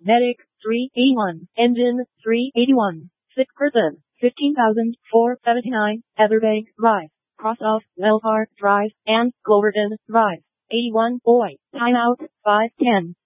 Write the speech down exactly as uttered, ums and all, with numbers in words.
Medic, three eighty-one. Engine, three eighty-one. Sick person, fifteen thousand four hundred seventy-nine. Etherbank Drive. Cross off Wellpark Drive and Cloverton Drive. eighty-one. Boy. Timeout, five ten.